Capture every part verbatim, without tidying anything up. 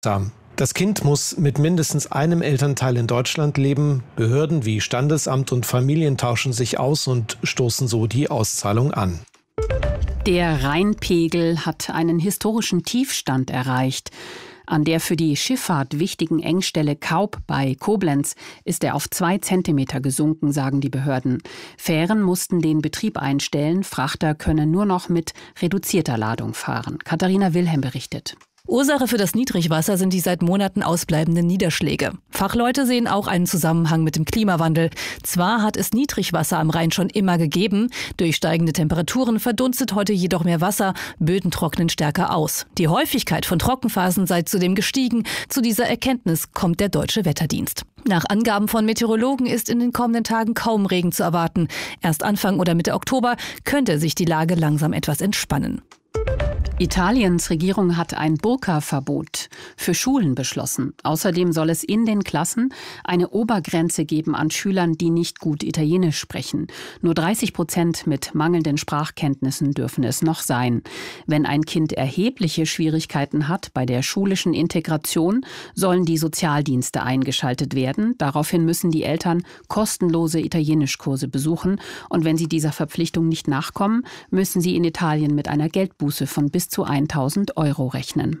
Das Kind muss mit mindestens einem Elternteil in Deutschland leben. Behörden wie Standesamt und Familien tauschen sich aus und stoßen so die Auszahlung an. Der Rheinpegel hat einen historischen Tiefstand erreicht. An der für die Schifffahrt wichtigen Engstelle Kaub bei Koblenz ist er auf zwei Zentimeter gesunken, sagen die Behörden. Fähren mussten den Betrieb einstellen, Frachter können nur noch mit reduzierter Ladung fahren. Katharina Wilhelm berichtet. Ursache für das Niedrigwasser sind die seit Monaten ausbleibenden Niederschläge. Fachleute sehen auch einen Zusammenhang mit dem Klimawandel. Zwar hat es Niedrigwasser am Rhein schon immer gegeben, durch steigende Temperaturen verdunstet heute jedoch mehr Wasser, Böden trocknen stärker aus. Die Häufigkeit von Trockenphasen sei zudem gestiegen. Zu dieser Erkenntnis kommt der Deutsche Wetterdienst. Nach Angaben von Meteorologen ist in den kommenden Tagen kaum Regen zu erwarten. Erst Anfang oder Mitte Oktober könnte sich die Lage langsam etwas entspannen. Italiens Regierung hat ein Burka-Verbot für Schulen beschlossen. Außerdem soll es in den Klassen eine Obergrenze geben an Schülern, die nicht gut Italienisch sprechen. Nur dreißig Prozent mit mangelnden Sprachkenntnissen dürfen es noch sein. Wenn ein Kind erhebliche Schwierigkeiten hat bei der schulischen Integration, sollen die Sozialdienste eingeschaltet werden. Daraufhin müssen die Eltern kostenlose Italienischkurse besuchen. Und wenn sie dieser Verpflichtung nicht nachkommen, müssen sie in Italien mit einer Geldbuße von bis zu tausend Euro rechnen.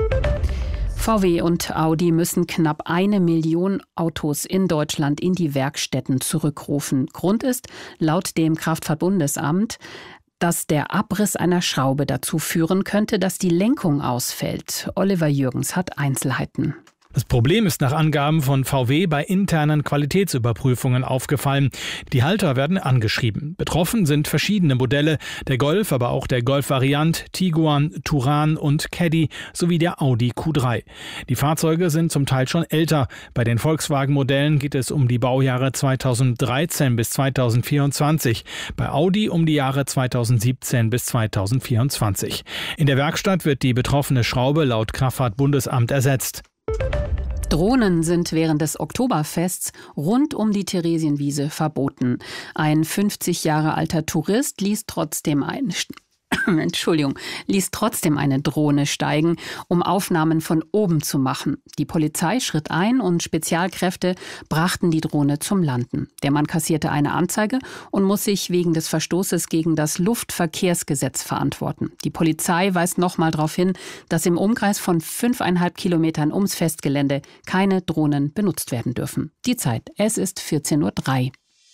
V W und Audi müssen knapp eine Million Autos in Deutschland in die Werkstätten zurückrufen. Grund ist, laut dem Kraftfahrt-Bundesamt, dass der Abriss einer Schraube dazu führen könnte, dass die Lenkung ausfällt. Oliver Jürgens hat Einzelheiten. Das Problem ist nach Angaben von V W bei internen Qualitätsüberprüfungen aufgefallen. Die Halter werden angeschrieben. Betroffen sind verschiedene Modelle, der Golf, aber auch der Golf-Variant, Tiguan, Touran und Caddy sowie der Audi Q drei. Die Fahrzeuge sind zum Teil schon älter. Bei den Volkswagen-Modellen geht es um die Baujahre zweitausenddreizehn bis zweitausendvierundzwanzig, bei Audi um die Jahre zweitausendsiebzehn bis zweitausendvierundzwanzig. In der Werkstatt wird die betroffene Schraube laut Kraftfahrt-Bundesamt ersetzt. Drohnen sind während des Oktoberfests rund um die Theresienwiese verboten. Ein fünfzig Jahre alter Tourist ließ trotzdem ein Entschuldigung, ließ trotzdem eine Drohne steigen, um Aufnahmen von oben zu machen. Die Polizei schritt ein und Spezialkräfte brachten die Drohne zum Landen. Der Mann kassierte eine Anzeige und muss sich wegen des Verstoßes gegen das Luftverkehrsgesetz verantworten. Die Polizei weist nochmal darauf hin, dass im Umkreis von fünfeinhalb Kilometern ums Festgelände keine Drohnen benutzt werden dürfen. Die Zeit, es ist vierzehn Uhr drei.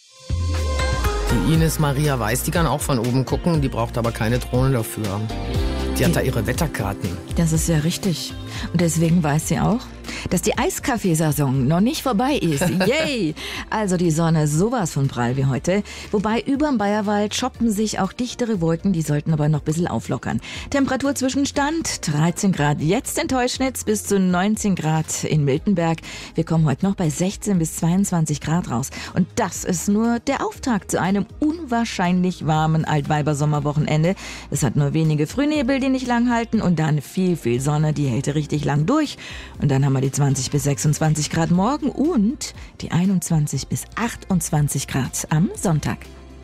Die Ines Maria Weiß, die kann auch von oben gucken, die braucht aber keine Drohne dafür. Die hat da ihre Wetterkarten. Das ist ja richtig. Und deswegen weiß sie auch, dass die Eiskaffeesaison noch nicht vorbei ist. Yay! Also die Sonne sowas von prall wie heute. Wobei überm Bayerwald shoppen sich auch dichtere Wolken, die sollten aber noch ein bisschen auflockern. Temperaturzwischenstand dreizehn Grad jetzt in Teuschnitz bis zu neunzehn Grad in Miltenberg. Wir kommen heute noch bei sechzehn bis zweiundzwanzig Grad raus. Und das ist nur der Auftakt zu einem unwahrscheinlich warmen Altweibersommerwochenende. Es hat nur wenige Frühnebel, die nicht lang halten, und dann viel, viel Sonne, die hält richtig lang durch. Und dann haben wir die zwanzig bis sechsundzwanzig Grad morgen und die einundzwanzig bis achtundzwanzig Grad am Sonntag.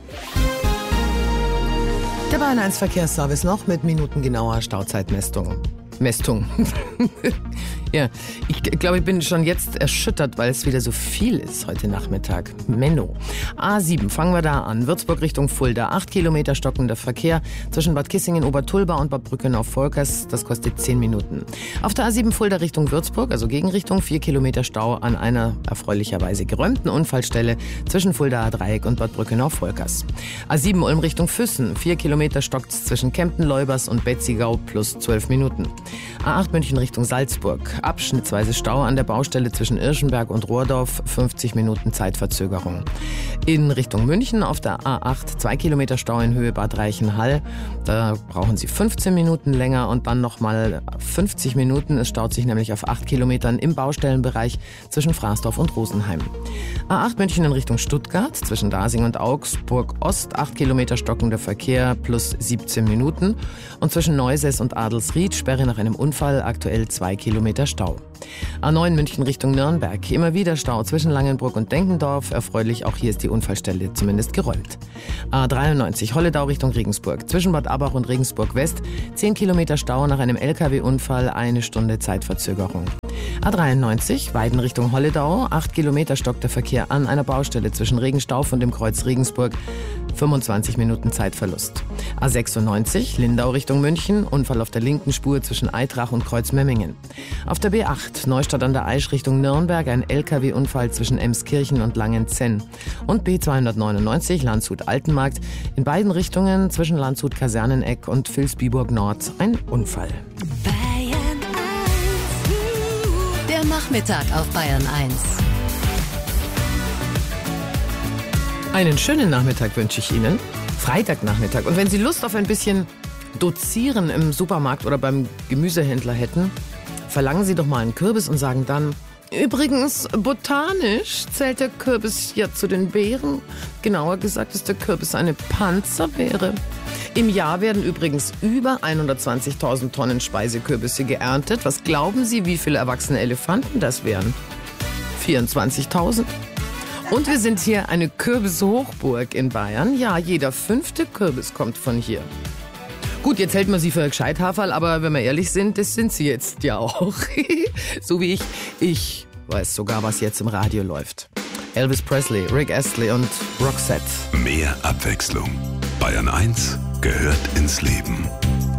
Der Bayern eins Verkehrsservice noch mit minutengenauer Stauzeitmessung. Mästung. Ja, ich glaube, ich bin schon jetzt erschüttert, weil es wieder so viel ist heute Nachmittag. Menno. A sieben, fangen wir da an. Würzburg Richtung Fulda. Acht Kilometer stockender Verkehr zwischen Bad Kissingen, Obertulba und Bad Brückenau-Volkers. Das kostet zehn Minuten. Auf der A sieben Fulda Richtung Würzburg, also Gegenrichtung, vier Kilometer Stau an einer erfreulicherweise geräumten Unfallstelle zwischen Fuldaer Dreieck und Bad Brückenau-Volkers. A sieben Ulm Richtung Füssen. Vier Kilometer stockt's zwischen Kempten-Leubers und Betzigau plus zwölf Minuten. A acht München Richtung Salzburg. Abschnittsweise Stau an der Baustelle zwischen Irschenberg und Rohrdorf, fünfzig Minuten Zeitverzögerung. In Richtung München auf der A acht, zwei Kilometer Stau in Höhe Bad Reichenhall. Da brauchen Sie fünfzehn Minuten länger und dann nochmal fünfzig Minuten. Es staut sich nämlich auf acht Kilometern im Baustellenbereich zwischen Fraßdorf und Rosenheim. A acht München in Richtung Stuttgart, zwischen Dasing und Augsburg Ost, acht Kilometer stockender Verkehr plus siebzehn Minuten. Und zwischen Neusäß und Adelsried, Sperre nach einem Unfall, aktuell zwei Kilometer Stau. A neun München Richtung Nürnberg. Immer wieder Stau zwischen Langenbrück und Denkendorf. Erfreulich, auch hier ist die Unfallstelle zumindest geräumt. A dreiundneunzig Holledau Richtung Regensburg. Zwischen Bad Abbach und Regensburg West. zehn Kilometer Stau nach einem L K W-Unfall. Eine Stunde Zeitverzögerung. A dreiundneunzig Weiden Richtung Holledau. acht Kilometer stockt der Verkehr an einer Baustelle zwischen Regenstauf und dem Kreuz Regensburg. fünfundzwanzig Minuten Zeitverlust. A sechsundneunzig Lindau Richtung München. Unfall auf der linken Spur zwischen Eitrach und Kreuz Memmingen. Auf der B acht Neustadt an der Aisch Richtung Nürnberg. Ein L K W-Unfall zwischen Emskirchen und Langenzenn. Und B zweihundertneunundneunzig Landshut-Altenmarkt. In beiden Richtungen zwischen Landshut-Kaserneneck und Vilsbiburg Nord ein Unfall. Bayern eins. Der Nachmittag auf Bayern eins. Einen schönen Nachmittag wünsche ich Ihnen. Freitagnachmittag. Und wenn Sie Lust auf ein bisschen Dozieren im Supermarkt oder beim Gemüsehändler hätten, verlangen Sie doch mal einen Kürbis und sagen dann: Übrigens, botanisch zählt der Kürbis ja zu den Beeren. Genauer gesagt ist der Kürbis eine Panzerbeere. Im Jahr werden übrigens über hundertzwanzigtausend Tonnen Speisekürbisse geerntet. Was glauben Sie, wie viele erwachsene Elefanten das wären? vierundzwanzigtausend. Und wir sind hier eine Kürbishochburg in Bayern. Ja, jeder fünfte Kürbis kommt von hier. Gut, jetzt hält man sie für Gescheithaferl, aber wenn wir ehrlich sind, das sind sie jetzt ja auch. So wie ich. Ich weiß sogar, was jetzt im Radio läuft. Elvis Presley, Rick Astley und Roxette. Mehr Abwechslung. Bayern eins gehört ins Leben.